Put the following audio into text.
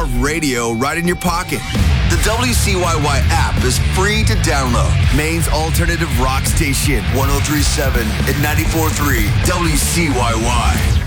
of radio right in your pocket. The WCYY app is free to download. Maine's alternative rock station, 103.7 and 94.3 WCYY.